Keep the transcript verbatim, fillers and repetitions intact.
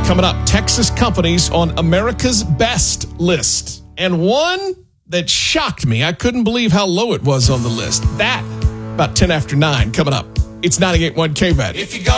Coming up, Texas companies on America's Best list. And one that shocked me. I couldn't believe how low it was on the list. That, about ten after nine, coming up. It's ninety-eight point one K B A T. If you go